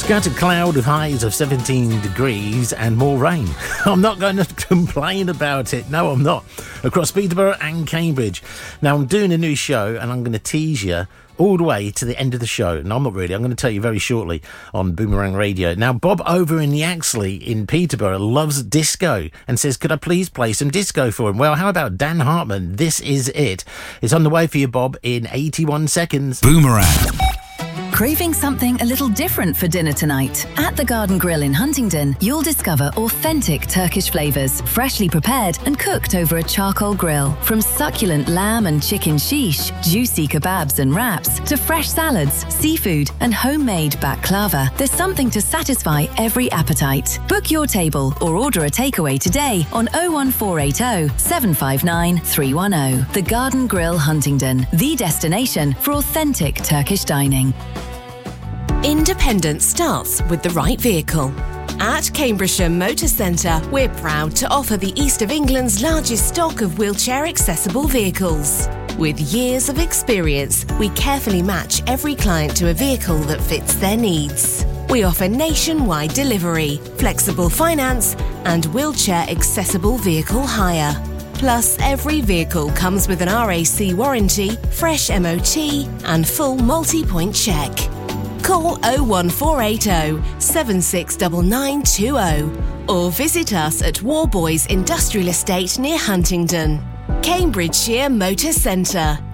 Scattered cloud with highs of 17 degrees and more rain. I'm not going to complain about it. No, I'm not. Across Peterborough and Cambridge. Now, I'm doing a new show and I'm going to tease you all the way to the end of the show. No, I'm not really. I'm going to tell you very shortly on Boomerang Radio. Now, Bob over in the Yaxley in Peterborough loves disco and says, could I please play some disco for him? Well, how about Dan Hartman? This is it. It's on the way for you, Bob, in 81 seconds. Boomerang. Craving something a little different for dinner tonight? At the Garden Grill in Huntingdon, you'll discover authentic Turkish flavours, freshly prepared and cooked over a charcoal grill. From succulent lamb and chicken shish, juicy kebabs and wraps, to fresh salads, seafood and homemade baklava, there's something to satisfy every appetite. Book your table or order a takeaway today on 01480 759 310. The Garden Grill Huntingdon, the destination for authentic Turkish dining. Independence starts with the right vehicle. At Cambridgeshire Motor Centre, we're proud to offer the East of England's largest stock of wheelchair-accessible vehicles. With years of experience, we carefully match every client to a vehicle that fits their needs. We offer nationwide delivery, flexible finance, and wheelchair-accessible vehicle hire. Plus, every vehicle comes with an RAC warranty, fresh MOT, and full multi-point check. Call 01480 769920 or visit us at Warboys Industrial Estate near Huntingdon. Cambridgeshire Motor Centre.